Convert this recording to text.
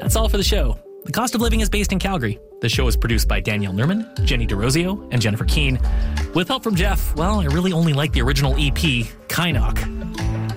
That's all for the show. The Cost of Living is based in Calgary. The show is produced by Danielle Nerman, Jenny DeRosio, and Jennifer Keane. With help from Jeff, well, I really only like the original EP, Kynoch.